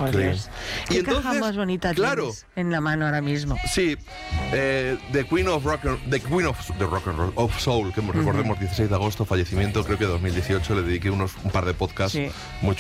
Por Sí. Dios. Y Qué entonces, caja más bonita claro, tienes en la mano ahora mismo. sí, The Queen of Soul, que recordemos 16 de agosto, fallecimiento, creo que 2018, le dediqué un par de podcasts Sí. muy